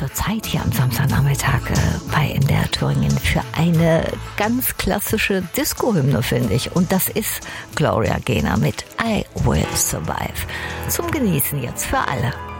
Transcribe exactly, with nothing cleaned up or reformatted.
wird Zeit hier am Samstagnachmittag äh, bei N D R Thüringen für eine ganz klassische Disco-Hymne, finde ich. Und das ist Gloria Gaynor mit I Will Survive. Zum Genießen jetzt für alle.